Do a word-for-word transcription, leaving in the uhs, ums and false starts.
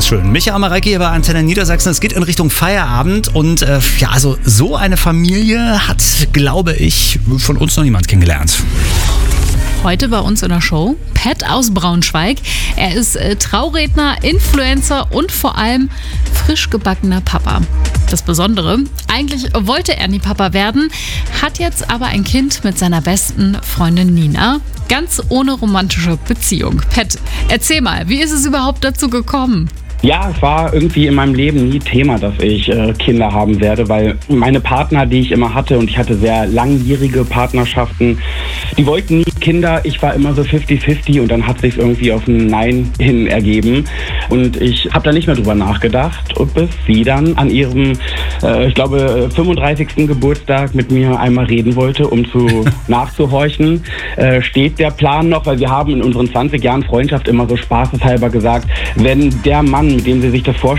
das schön. Micha Amarecki hier bei Antenne Niedersachsen. Es geht in Richtung Feierabend und äh, ja, also so eine Familie hat, glaube ich, von uns noch niemand kennengelernt. Heute bei uns in der Show Pat aus Braunschweig. Er ist äh, Trauredner, Influencer und vor allem frisch gebackener Papa. Das Besondere, eigentlich wollte er nie Papa werden, hat jetzt aber ein Kind mit seiner besten Freundin Nina. Ganz ohne romantische Beziehung. Pat, erzähl mal, wie ist es überhaupt dazu gekommen? Ja, es war irgendwie in meinem Leben nie Thema, dass ich äh, Kinder haben werde, weil meine Partner, die ich immer hatte, und ich hatte sehr langjährige Partnerschaften, die wollten nie Kinder. Ich war immer so fifty fifty und dann hat sich irgendwie auf ein Nein hin ergeben. Und ich habe da nicht mehr drüber nachgedacht, bis sie dann an ihrem, äh, ich glaube, fünfunddreißigsten Geburtstag mit mir einmal reden wollte, um zu nachzuhorchen. Äh, steht der Plan noch? Weil wir haben in unseren zwanzig Jahren Freundschaft immer so spaßeshalber gesagt, wenn der Mann, mit dem sie sich das vorstellen,